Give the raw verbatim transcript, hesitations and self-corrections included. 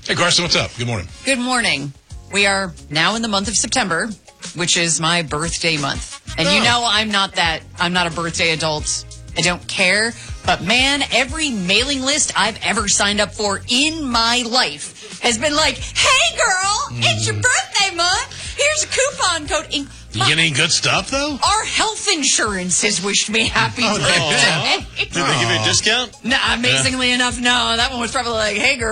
Hey, Carson, what's up? Good morning. Good morning. We are now in the month of September, which is my birthday month. And Oh. you know I'm not that, I'm not a birthday adult. I don't care. But man, every mailing list I've ever signed up for in my life has been like, hey girl, mm. it's your birthday month. Here's a coupon code. In- you get any good stuff, though? Our health insurance has wished me happy oh, birthday. Did they give you a discount? No, amazingly yeah. enough, no. That one was probably like, hey girl.